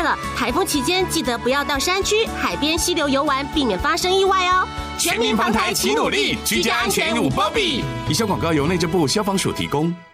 了，台风期间记得不要到山区、海边、溪流游玩，避免发生意外哦。 全民防台齐努力，居家安全无包庇。以上广告由内政部消防署提供。